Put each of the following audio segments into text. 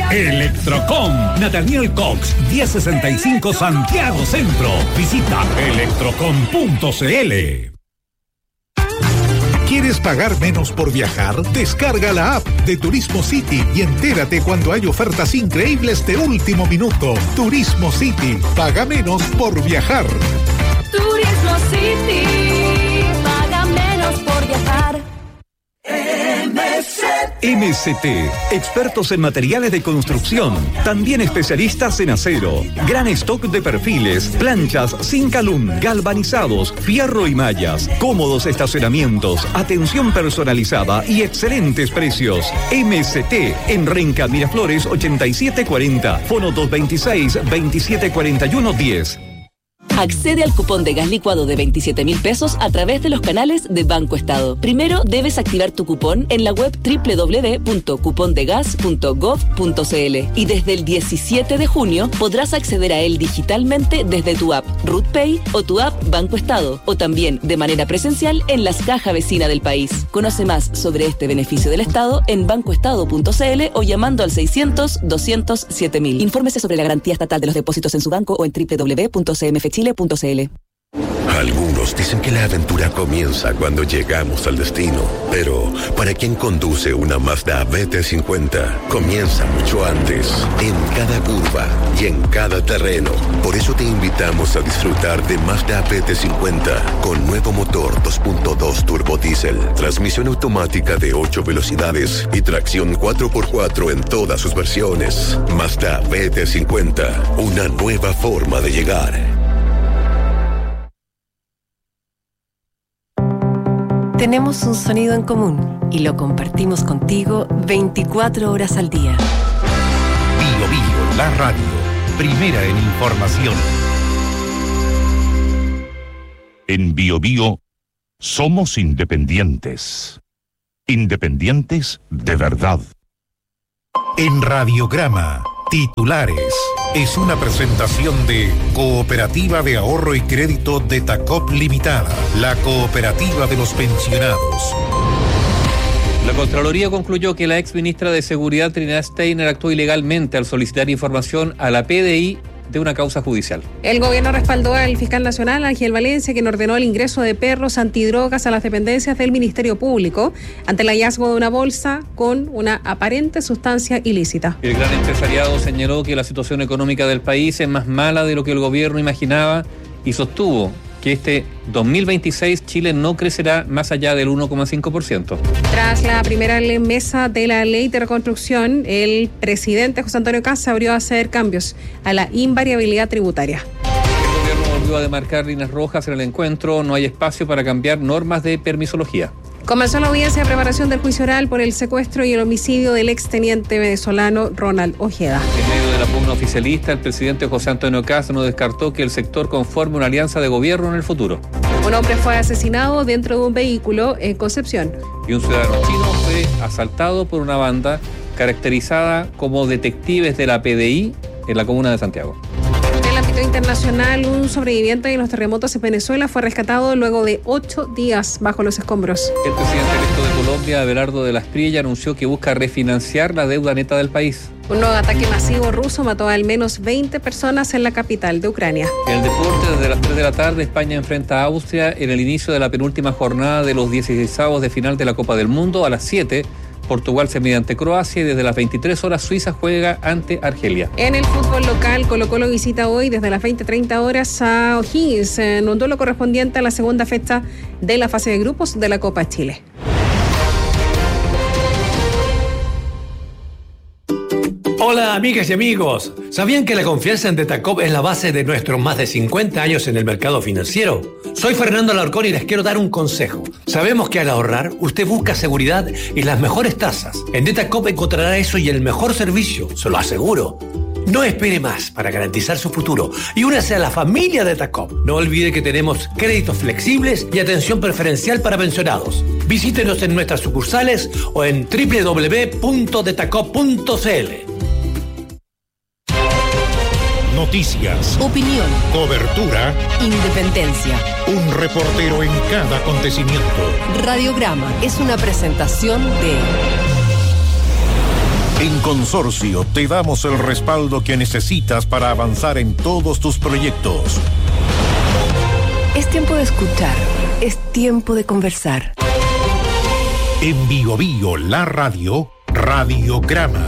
Electrocom, Nathaniel Cox, 1065 Santiago Centro. Visita electrocom.cl. ¿Quieres pagar menos por viajar? Descarga la app de Turismo City y entérate cuando hay ofertas increíbles de último minuto. Turismo City, paga menos por viajar. Turismo City, paga menos por viajar. MST, expertos en materiales de construcción, también especialistas en acero, gran stock de perfiles, planchas, Zinc-Alum, galvanizados, fierro y mallas, cómodos estacionamientos, atención personalizada y excelentes precios. MST, en Renca Miraflores 8740, fono 226-2741-10. Accede al cupón de gas licuado de 27.000 pesos a través de los canales de Banco Estado. Primero debes activar tu cupón en la web www.cupondegas.gov.cl y desde el 17 de junio podrás acceder a él digitalmente desde tu app RootPay o tu app Banco Estado, o también de manera presencial en las cajas vecinas del país. Conoce más sobre este beneficio del Estado en bancoestado.cl o llamando al 600-200-7000. Infórmese sobre la garantía estatal de los depósitos en su banco o en www.cmfchile.cl. Algunos dicen que la aventura comienza cuando llegamos al destino, pero para quien conduce una Mazda BT50, comienza mucho antes, en cada curva y en cada terreno. Por eso te invitamos a disfrutar de Mazda BT50 con nuevo motor 2.2 turbo diésel, transmisión automática de 8 velocidades y tracción 4x4 en todas sus versiones. Mazda BT50, una nueva forma de llegar. Tenemos un sonido en común y lo compartimos contigo 24 horas al día. Bio Bio, la radio, primera en información. En Bio Bio somos independientes. Independientes de verdad. En Radiograma, titulares. Es una presentación de Cooperativa de Ahorro y Crédito de Tacop Limitada, la cooperativa de los pensionados. La Contraloría concluyó que la ex ministra de Seguridad Trinidad Steiner actuó ilegalmente al solicitar información a la PDI de una causa judicial. El gobierno respaldó al fiscal nacional Ángel Valencia, quien ordenó el ingreso de perros antidrogas a las dependencias del Ministerio Público ante el hallazgo de una bolsa con una aparente sustancia ilícita. El gran empresariado señaló que la situación económica del país es más mala de lo que el gobierno imaginaba y sostuvo que este 2026 Chile no crecerá más allá del 1,5%. Tras la primera mesa de la ley de reconstrucción, el presidente José Antonio Kast se abrió a hacer cambios a la invariabilidad tributaria. El gobierno volvió a demarcar líneas rojas en el encuentro. No hay espacio para cambiar normas de permisología. Comenzó la audiencia de preparación del juicio oral por el secuestro y el homicidio del exteniente venezolano Ronald Ojeda. En medio de la pugna oficialista, el presidente José Antonio Kast no descartó que el sector conforme una alianza de gobierno en el futuro. Un hombre fue asesinado dentro de un vehículo en Concepción. Y un ciudadano chino fue asaltado por una banda caracterizada como detectives de la PDI en la comuna de Santiago. En el ámbito internacional, un sobreviviente de los terremotos en Venezuela fue rescatado luego de 8 días bajo los escombros. El presidente electo de Colombia, Abelardo de la Espriella, anunció que busca refinanciar la deuda neta del país. Un nuevo ataque masivo ruso mató a al menos 20 personas en la capital de Ucrania. En el deporte, desde las 3 de la tarde, España enfrenta a Austria en el inicio de la penúltima jornada de los 16avos de final de la Copa del Mundo. A las 7, Portugal se mide ante Croacia y desde las 23 horas Suiza juega ante Argelia. En el fútbol local, Colo-Colo visita hoy desde las 20:30 horas a O'Higgins en un duelo correspondiente a la segunda fecha de la fase de grupos de la Copa Chile. Hola amigas y amigos, ¿sabían que la confianza en Detacop es la base de nuestros más de 50 años en el mercado financiero? Soy Fernando Alarcón y les quiero dar un consejo. Sabemos que al ahorrar, usted busca seguridad y las mejores tasas. En Detacop encontrará eso y el mejor servicio, se lo aseguro. No espere más para garantizar su futuro y únase a la familia Detacop. No olvide que tenemos créditos flexibles y atención preferencial para pensionados. Visítenos en nuestras sucursales o en www.detacop.cl. Noticias, Opinión, cobertura, independencia. un reportero en cada acontecimiento. Radiograma es una presentación de En Consorcio te damos el respaldo que necesitas para avanzar en todos tus proyectos. Es tiempo de escuchar, es tiempo de conversar. En Bio Bio, la radio, Radiograma.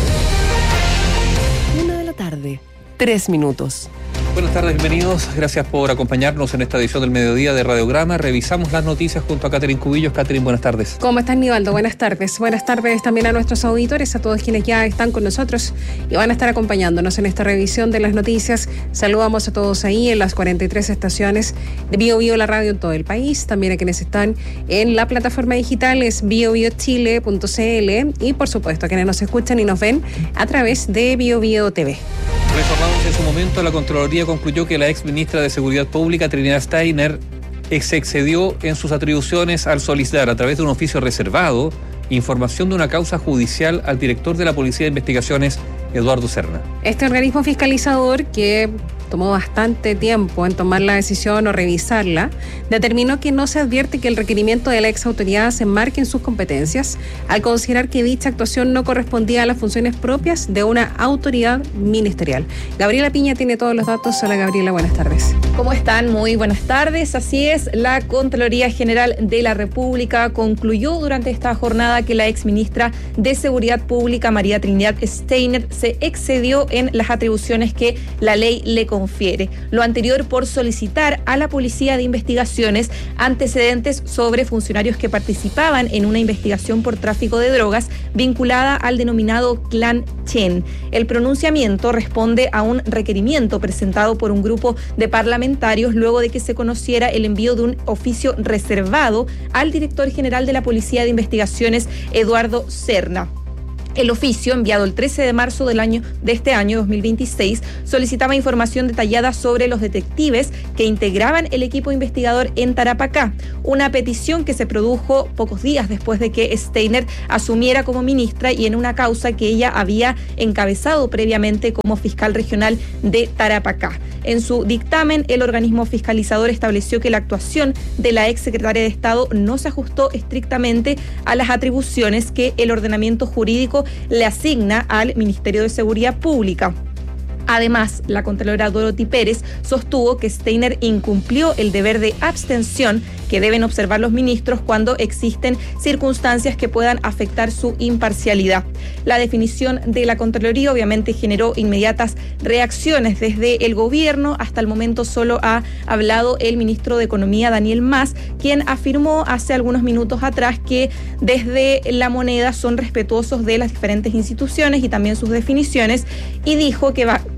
1:00 3 minutos. Buenas tardes, bienvenidos. Gracias por acompañarnos en esta edición del mediodía de Radiograma. Revisamos las noticias junto a Catherine Cubillos. Catherine, buenas tardes. ¿Cómo estás, Nivaldo? Buenas tardes. Buenas tardes también a nuestros auditores, a todos quienes ya están con nosotros y van a estar acompañándonos en esta revisión de las noticias. Saludamos a todos ahí en las 43 estaciones de Bio Bio, la radio en todo el país. También a quienes están en la plataforma digital, es biobiochile.cl, y por supuesto a quienes nos escuchan y nos ven a través de Bio Bio TV. Recordamos en su momento, la Contraloría concluyó que la ex ministra de Seguridad Pública, Trinidad Steiner, se excedió en sus atribuciones al solicitar a través de un oficio reservado información de una causa judicial al director de la Policía de Investigaciones, Eduardo Serna. Este organismo fiscalizador, que tomó bastante tiempo en tomar la decisión o revisarla, determinó que no se advierte que el requerimiento de la ex autoridad se enmarque en sus competencias, al considerar que dicha actuación no correspondía a las funciones propias de una autoridad ministerial. Gabriela Piña tiene todos los datos. Hola, Gabriela, buenas tardes. ¿Cómo están? Muy buenas tardes. Así es, la Contraloría General de la República concluyó durante esta jornada que la exministra de Seguridad Pública, María Trinidad Steiner, se excedió en las atribuciones que la ley le confiere. Lo anterior por solicitar a la Policía de Investigaciones antecedentes sobre funcionarios que participaban en una investigación por tráfico de drogas vinculada al denominado Clan Chen. El pronunciamiento responde a un requerimiento presentado por un grupo de parlamentarios luego de que se conociera el envío de un oficio reservado al director general de la Policía de Investigaciones, Eduardo Serna. El oficio, enviado el 13 de marzo de este año 2026, solicitaba información detallada sobre los detectives que integraban el equipo investigador en Tarapacá, una petición que se produjo pocos días después de que Steiner asumiera como ministra y en una causa que ella había encabezado previamente como fiscal regional de Tarapacá. En su dictamen, el organismo fiscalizador estableció que la actuación de la exsecretaria de Estado no se ajustó estrictamente a las atribuciones que el ordenamiento jurídico le asigna al Ministerio de Seguridad Pública. Además, la contralora Dorothy Pérez sostuvo que Steiner incumplió el deber de abstención que deben observar los ministros cuando existen circunstancias que puedan afectar su imparcialidad. La definición de la Contraloría obviamente generó inmediatas reacciones desde el gobierno. Hasta el momento solo ha hablado el ministro de Economía, Daniel Mas, quien afirmó hace algunos minutos atrás que desde La Moneda son respetuosos de las diferentes instituciones y también sus definiciones, y dijo que va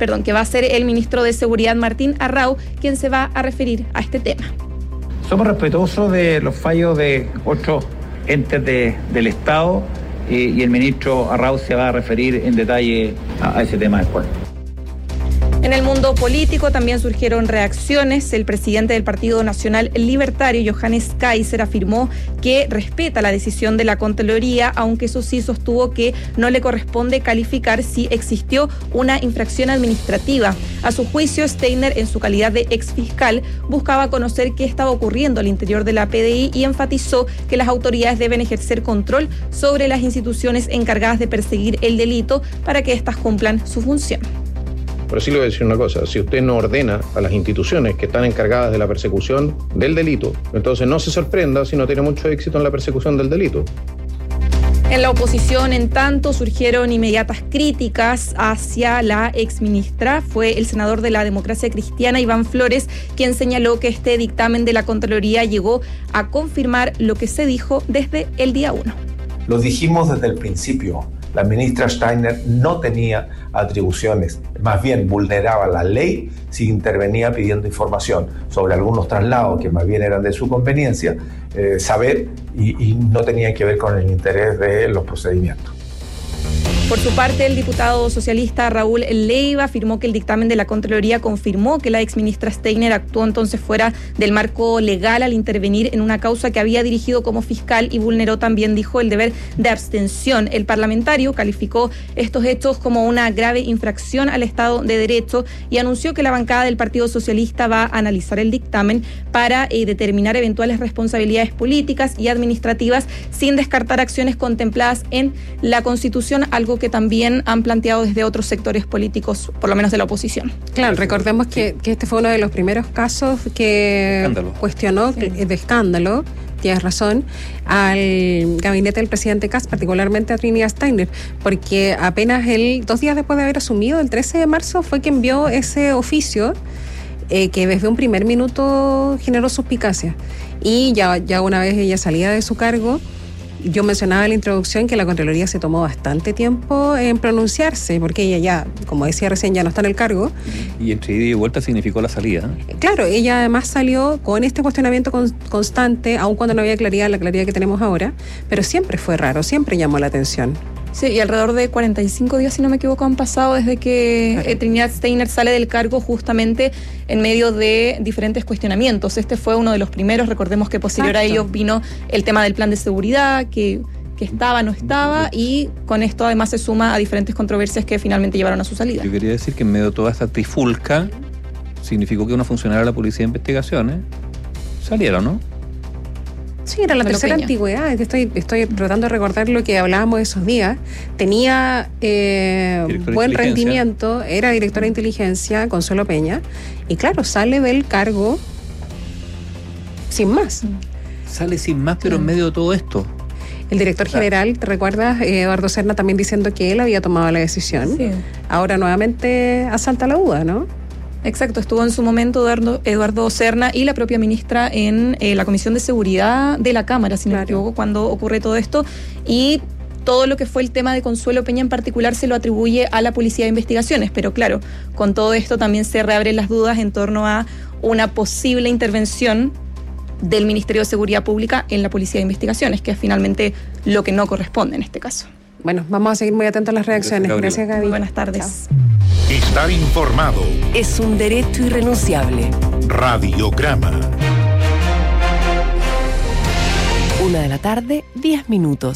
a ser el ministro de Seguridad, Martín Arrau, quien se va a referir a este tema. Somos respetuosos de los fallos de otros entes del Estado y el ministro Arrau se va a referir en detalle a ese tema después. En el mundo político también surgieron reacciones. El presidente del Partido Nacional Libertario, Johannes Kaiser, afirmó que respeta la decisión de la Contraloría, aunque eso sí sostuvo que no le corresponde calificar si existió una infracción administrativa. A su juicio, Steiner, en su calidad de exfiscal, buscaba conocer qué estaba ocurriendo al interior de la PDI y enfatizó que las autoridades deben ejercer control sobre las instituciones encargadas de perseguir el delito para que éstas cumplan su función. Pero sí le voy a decir una cosa, si usted no ordena a las instituciones que están encargadas de la persecución del delito, entonces no se sorprenda si no tiene mucho éxito en la persecución del delito. En la oposición, en tanto, surgieron inmediatas críticas hacia la exministra. Fue el senador de la Democracia Cristiana, Iván Flores, quien señaló que este dictamen de la Contraloría llegó a confirmar lo que se dijo desde el día 1. Lo dijimos desde el principio. La ministra Steiner no tenía atribuciones, más bien vulneraba la ley si intervenía pidiendo información sobre algunos traslados que más bien eran de su conveniencia, saber y no tenían que ver con el interés de los procedimientos. Por su parte, el diputado socialista Raúl Leiva afirmó que el dictamen de la Contraloría confirmó que la exministra Steiner actuó entonces fuera del marco legal al intervenir en una causa que había dirigido como fiscal y vulneró también, dijo, el deber de abstención. El parlamentario calificó estos hechos como una grave infracción al Estado de Derecho y anunció que la bancada del Partido Socialista va a analizar el dictamen para determinar eventuales responsabilidades políticas y administrativas sin descartar acciones contempladas en la Constitución, algo que también han planteado desde otros sectores políticos, por lo menos de la oposición. Claro, recordemos que este fue uno de los primeros casos que cuestionó de escándalo, tienes razón, al gabinete del presidente Kast, particularmente a Trinidad Steiner, porque apenas 2 días después de haber asumido, el 13 de marzo, fue que envió ese oficio que desde un primer minuto generó suspicacia. Y ya una vez ella salía de su cargo, yo mencionaba en la introducción que la Contraloría se tomó bastante tiempo en pronunciarse, porque ella ya, como decía recién, ya no está en el cargo. Y entre ida y vuelta significó la salida. Claro, ella además salió con este cuestionamiento constante, aun cuando no había claridad, la claridad que tenemos ahora, pero siempre fue raro, siempre llamó la atención. Sí, y alrededor de 45 días, si no me equivoco, han pasado desde que Trinidad Steiner sale del cargo, justamente en medio de diferentes cuestionamientos. Este fue uno de los primeros. Recordemos que posterior a ello vino el tema del plan de seguridad, que estaba, no estaba, y con esto además se suma a diferentes controversias que finalmente llevaron a su salida. Yo quería decir que en medio de toda esta trifulca significó que una funcionaria de la Policía de Investigaciones saliera, ¿no? Sí, era la tercera antigüedad. Estoy tratando de recordar lo que hablábamos esos días. Tenía buen rendimiento, era directora de inteligencia, Consuelo Peña, y claro, sale del cargo sin más. Sale sin más, pero en medio de todo esto. El director general, ¿te recuerdas? Eduardo Serna también diciendo que él había tomado la decisión. Sí. Ahora nuevamente asalta la duda, ¿no? Exacto, estuvo en su momento Eduardo Serna y la propia ministra en la Comisión de Seguridad de la Cámara, si no me equivoco, cuando ocurre todo esto, y todo lo que fue el tema de Consuelo Peña en particular se lo atribuye a la Policía de Investigaciones, pero claro, con todo esto también se reabren las dudas en torno a una posible intervención del Ministerio de Seguridad Pública en la Policía de Investigaciones, que es finalmente lo que no corresponde en este caso. Bueno, vamos a seguir muy atentos a las reacciones. Gracias, Gaby. Buenas tardes. Chao. Estar informado es un derecho irrenunciable. Radiograma. 1:10 p.m.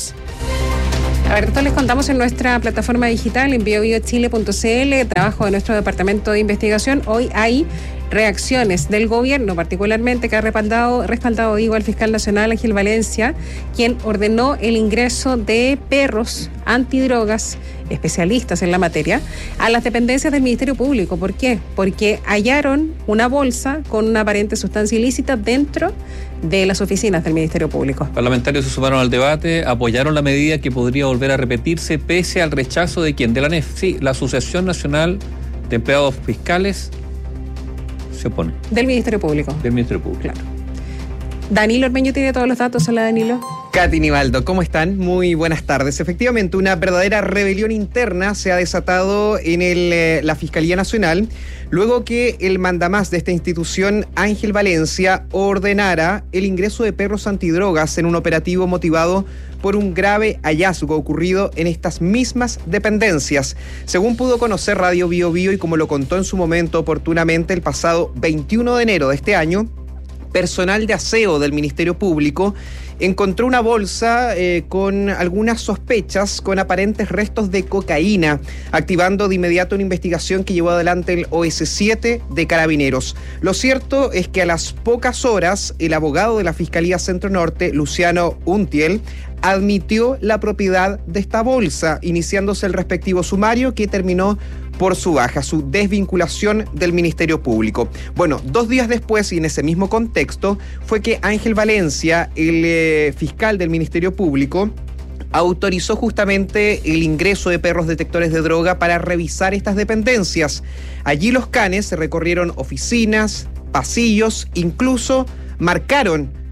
A ver, esto les contamos en nuestra plataforma digital, en biobiochile.cl, trabajo de nuestro departamento de investigación. Hoy hay reacciones del gobierno, particularmente que ha respaldado al fiscal nacional Ángel Valencia, quien ordenó el ingreso de perros antidrogas, especialistas en la materia, a las dependencias del Ministerio Público. ¿Por qué? Porque hallaron una bolsa con una aparente sustancia ilícita dentro de las oficinas del Ministerio Público. Parlamentarios se sumaron al debate, apoyaron la medida que podría volver a repetirse pese al rechazo de ¿quién? De la ANEF. Sí, la Asociación Nacional de Empleados Fiscales se opone. Del Ministerio Público. Del Ministerio Público. Claro. Danilo Ormeño tiene todos los datos. Hola, Danilo. Katy Nivaldo, ¿cómo están? Muy buenas tardes. Efectivamente, una verdadera rebelión interna se ha desatado en la Fiscalía Nacional, luego que el mandamás de esta institución, Ángel Valencia, ordenara el ingreso de perros antidrogas en un operativo motivado por un grave hallazgo ocurrido en estas mismas dependencias. Según pudo conocer Radio Bio Bio y como lo contó en su momento oportunamente el pasado 21 de enero de este año, personal de aseo del Ministerio Público encontró una bolsa con algunas sospechas con aparentes restos de cocaína, activando de inmediato una investigación que llevó adelante el OS7 de Carabineros. Lo cierto es que a las pocas horas, el abogado de la Fiscalía Centro Norte, Luciano Untiel, admitió la propiedad de esta bolsa, iniciándose el respectivo sumario que terminó por su baja, su desvinculación del Ministerio Público. Bueno, 2 días después y en ese mismo contexto fue que Ángel Valencia, el fiscal del Ministerio Público, autorizó justamente el ingreso de perros detectores de droga para revisar estas dependencias. Allí los canes se recorrieron oficinas, pasillos, incluso marcaron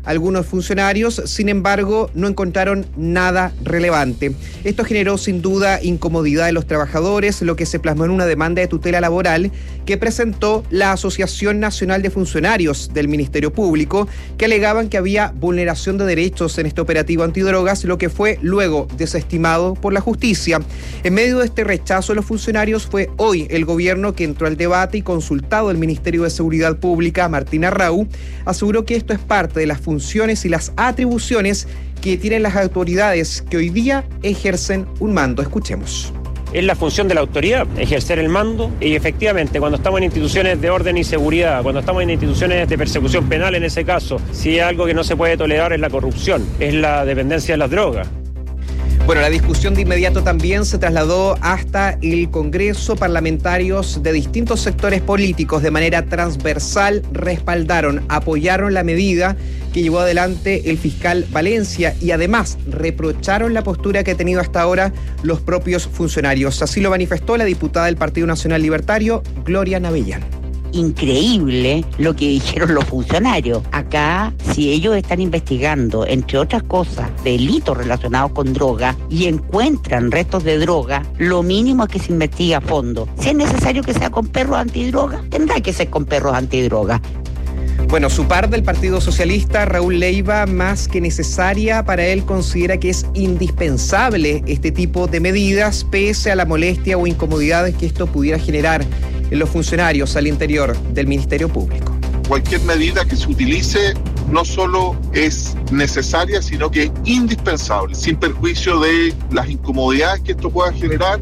algunos funcionarios, sin embargo, no encontraron nada relevante. Esto generó sin duda incomodidad de los trabajadores, lo que se plasmó en una demanda de tutela laboral que presentó la Asociación Nacional de Funcionarios del Ministerio Público, que alegaban que había vulneración de derechos en este operativo antidrogas, lo que fue luego desestimado por la justicia. En medio de este rechazo de los funcionarios, fue hoy el gobierno que entró al debate y, consultado el Ministerio de Seguridad Pública, Martín Arrau, aseguró que esto es parte de las funciones y las atribuciones que tienen las autoridades que hoy día ejercen un mando. Escuchemos. Es la función de la autoridad, ejercer el mando, y efectivamente cuando estamos en instituciones de orden y seguridad, cuando estamos en instituciones de persecución penal en ese caso, si hay algo que no se puede tolerar es la corrupción, es la dependencia de las drogas. Bueno, la discusión de inmediato también se trasladó hasta el Congreso. Parlamentarios de distintos sectores políticos de manera transversal respaldaron, apoyaron la medida que llevó adelante el fiscal Valencia y además reprocharon la postura que ha tenido hasta ahora los propios funcionarios. Así lo manifestó la diputada del Partido Nacional Libertario, Gloria Navellán. Increíble lo que dijeron los funcionarios. Acá, si ellos están investigando, entre otras cosas, delitos relacionados con droga y encuentran restos de droga, lo mínimo es que se investigue a fondo. Si es necesario que sea con perros antidroga, tendrá que ser con perros antidroga. Bueno, su par del Partido Socialista, Raúl Leiva, más que necesaria, para él considera que es indispensable este tipo de medidas, pese a la molestia o incomodidades que esto pudiera generar en los funcionarios al interior del Ministerio Público. Cualquier medida que se utilice no solo es necesaria, sino que es indispensable, sin perjuicio de las incomodidades que esto pueda generar.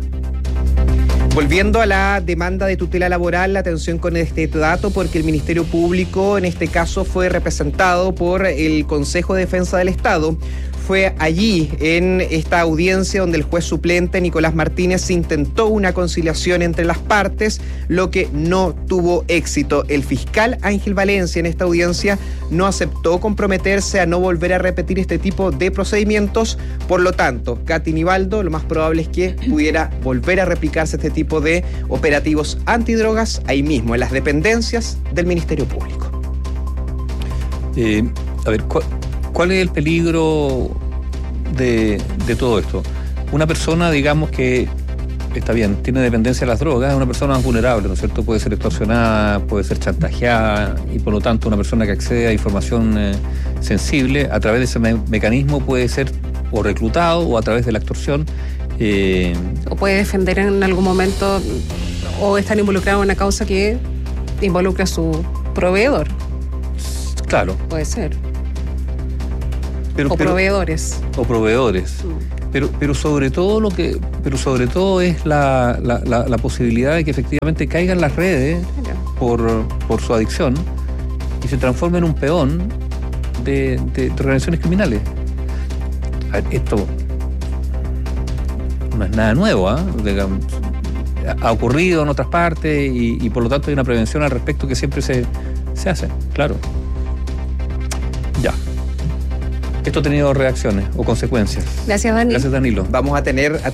Volviendo a la demanda de tutela laboral, la atención con este dato, porque el Ministerio Público en este caso fue representado por el Consejo de Defensa del Estado. Fue allí, en esta audiencia, donde el juez suplente Nicolás Martínez intentó una conciliación entre las partes, lo que no tuvo éxito. El fiscal Ángel Valencia en esta audiencia no aceptó comprometerse a no volver a repetir este tipo de procedimientos. Por lo tanto, Katy Nivaldo, lo más probable es que pudiera volver a replicarse este tipo de operativos antidrogas ahí mismo, en las dependencias del Ministerio Público. A ver, ¿cuál es el peligro de todo esto? Una persona, digamos que está bien, tiene dependencia de las drogas, es una persona más vulnerable, ¿no es cierto? Puede ser extorsionada, puede ser chantajeada, y por lo tanto una persona que accede a información sensible a través de ese mecanismo puede ser o reclutado o a través de la extorsión. O puede defender en algún momento o estar involucrado en una causa que involucra a su proveedor. Claro. Puede ser. Proveedores. O proveedores. Pero sobre todo es la posibilidad de que efectivamente caigan las redes por su adicción y se transforme en un peón de organizaciones criminales. A ver, esto no es nada nuevo, ha ocurrido en otras partes y por lo tanto hay una prevención al respecto que siempre se hace, claro. Ya. Esto ha tenido reacciones o consecuencias. Gracias, Dani. Gracias, Danilo. Vamos a tener